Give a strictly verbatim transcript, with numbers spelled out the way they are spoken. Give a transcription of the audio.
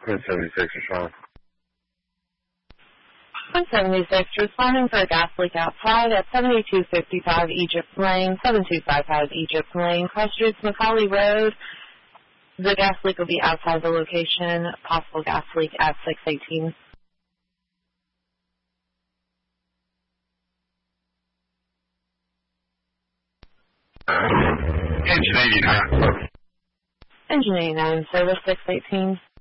one seventy-six respond. one seventy-six, responding for a gas leak outside at seventy-two fifty-five Egypt Lane, seven two five five Egypt Lane, Cross Streets, Macaulay Road. The gas leak will be outside the location. Possible gas leak at six eighteen. Engine eighty-nine. Engine eighty-nine, service six eighteen.